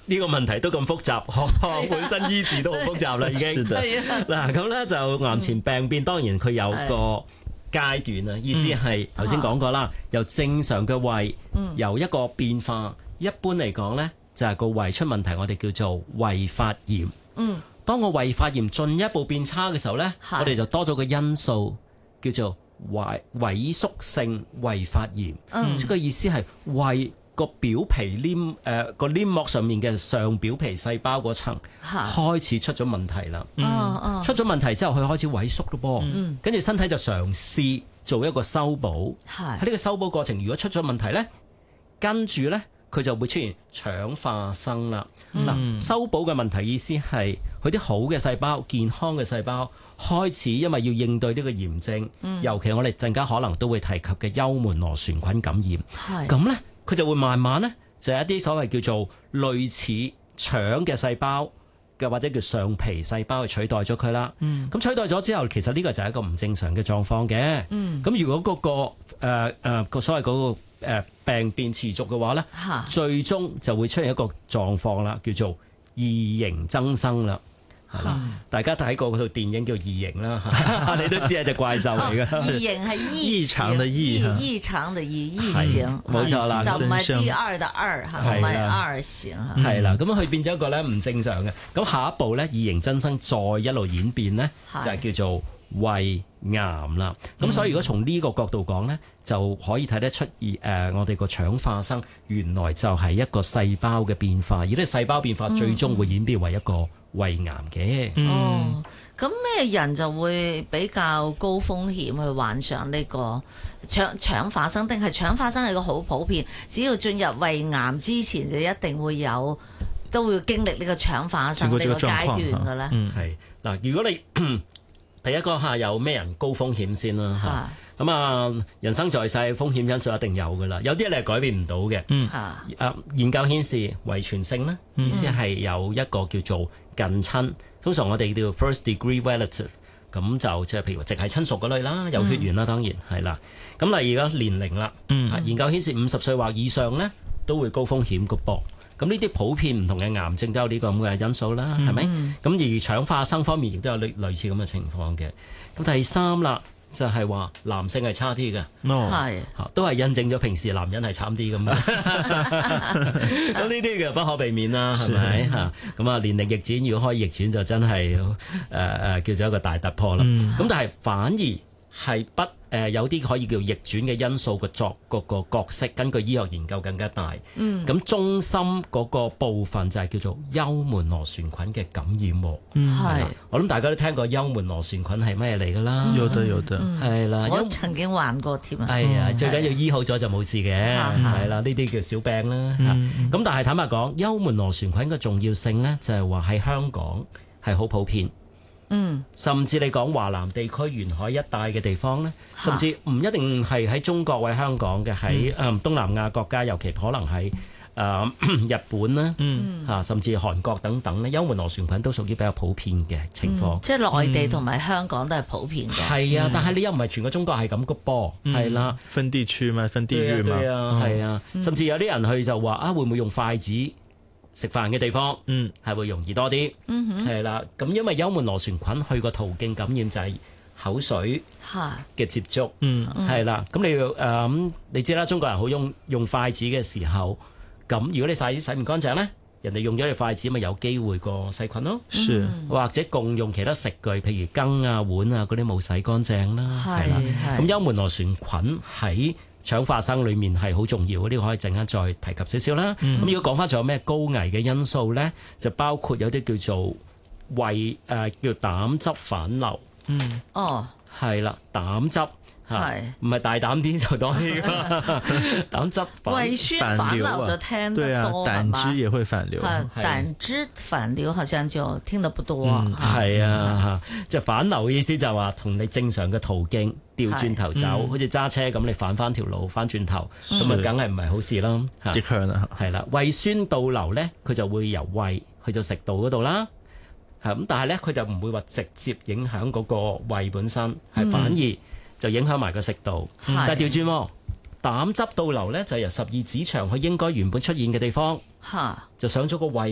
呢個問題都咁複雜，本身醫治都好複雜啦，已經。嗱咁咧就癌前病變，當然佢有個階段啦，意思係頭先講過啦，由正常嘅胃由一個變化，一般嚟講咧就係個胃出問題，我哋叫做胃發炎。當個胃發炎進一步變差嘅時候咧，我哋就多咗個因素叫做萎縮性胃發炎。即係個意思係胃個表皮個黏膜上面嘅上表皮細胞嗰層開始出咗問題啦。出咗問題之後，佢開始萎縮咯噃。跟住身體就嘗試做一個修補。喺呢個修補過程，如果出咗問題咧，跟住咧佢就會出現腸化生啦。修補嘅問題意思係佢啲好嘅細胞、健康嘅細胞開始因為要應對呢個炎症，尤其我哋陣間可能都會提及嘅幽門螺旋菌感染。咁咧佢就會慢慢咧就係一啲所謂叫做類似腸嘅細胞嘅或者叫上皮細胞去取代咗佢啦。咁取代咗之後，其實呢個就係一個唔正常嘅狀況嘅。咁如果嗰個所謂嗰個病變持續嘅話咧，最終就會出現一個狀況啦，叫做異形增生啦。係啦，大家睇過嗰套電影叫《異形》啦，你都知係隻怪獸嚟嘅。 異形係異常的異， 異常的異形， 冇錯啦， 就唔係第二的二嚇，唔係二型嚇。 係啦，咁佢變咗一個咧唔正常嘅。咁下一步咧，異形增生再一路演變咧，就係叫做胃癌啦。咁所以如果從呢個角度講咧，就可以睇得出我哋個腸化生原來就係一個細胞嘅變化，而呢個細胞變化最終會演變為一個胃癌嘅。 咁咩人就會比較高風險去患上呢個腸化生？定係腸化生係個好普遍？只要進入胃癌之前，就一定會都會經歷呢個腸化生呢個階段嘅咧。 係嗱，如果你第一個下有咩人高風險先啦嚇。咁啊，人生在世風險因素一定有噶啦，有啲你係改變唔到嘅。研究顯示遺傳性咧，意思係有一個叫做近親，通常我哋叫 first degree relative， 咁就即係譬如直系親屬嗰類啦，有血緣啦，當然係啦。咁例如而家年齡啦，研究顯示50歲或以上咧都會高風險嘅噃。咁呢啲普遍唔同嘅癌症都有呢個咁嘅因素啦，係咪？咁而腸化生方面亦都有類似咁嘅情況嘅。咁第三啦。就係話男性係差啲嘅，都係印證咗平時男人係慘啲咁嘅。咁呢啲嘅不可避免啦，係咪嚇？咁啊年齡逆轉，如果可以逆轉就真係叫做一個大突破啦。咁但係反而係有啲可以叫逆轉嘅因素個角色，根據醫學研究更加大。咁中心嗰個部分就係叫做幽門螺旋菌嘅感染。我諗大家都聽過幽門螺旋菌係咩嚟㗎啦？ 有的， 係啦， 我曾經患過添啊。 係啊，最緊要醫好咗就冇事嘅，係啦，呢啲叫小病啦。咁但係坦白講，幽門螺旋菌嘅重要性呢，就係話喺香港係好普遍。甚至你講華南地區沿海一帶嘅地方呢，甚至唔一定係喺中國或香港嘅，喺東南亞國家，尤其可能喺日本啦，甚至韓國等等咧，幽門螺旋菌都屬於比較普遍嘅情況。 即係內地同埋香港都係普遍嘅。 係啊，但係你又唔係全個中國係咁嘅噃，係啦， 分地區嘛，分地域嘛， 係啊，甚至有啲人去就話會唔會用筷子食飯嘅地方，係會容易多啲，係啦。咁因為幽門螺旋菌去個途徑感染就係口水嘅接觸，係啦。咁你知啦，中國人好用筷子嘅時候，咁如果你洗唔乾淨咧，人哋用咗你筷子咪有機會個細菌咯，或者共用其他食具，譬如羹啊、碗啊嗰啲冇洗乾淨啦，係啦。咁幽門螺旋菌喺腸化生裏面係好重要嘅，呢個可以陣間再提及少少啦。咁如果講翻仲有咩高危嘅因素咧，就包括有啲叫做叫膽汁反流。係啦，膽汁唔係大膽啲就多啲㗎。膽汁胃酸反流就聽得多， 膽汁也會反流。 膽汁反流好像就聽得不多。 係啊，即係反流嘅意思就係話同你正常嘅途徑調轉頭走，好似揸車咁，你反翻條路翻轉頭，咁啊梗係唔係好事啦。 逆向啦， 係啦，胃酸倒流咧，佢就會由胃去到食道嗰度啦。咁但係咧，佢就唔會話直接影響嗰個胃本身，係反而就影響埋個食道。但係調轉，膽汁倒流咧就由12指腸去應該原本出現嘅地方，就上咗個胃。